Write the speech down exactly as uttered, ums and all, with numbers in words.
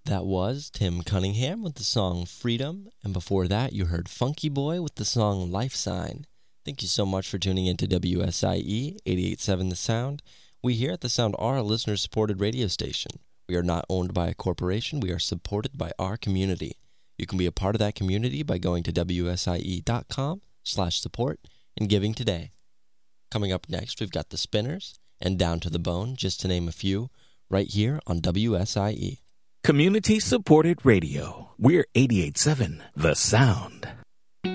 That was Tim Cunningham with the song Freedom, and before that you heard Funky Boy with the song Life Sign. Thank you so much for tuning in to W S I E eighty-eight point seven The Sound. We here at The Sound are a listener-supported radio station. We are not owned by a corporation. We are supported by our community. You can be a part of that community by going to W S I E dot com slash support and giving today. Coming up next, we've got The Spinners and Down to the Bone, just to name a few, right here on W S I E. Community-supported radio. We're eighty-eight point seven The Sound.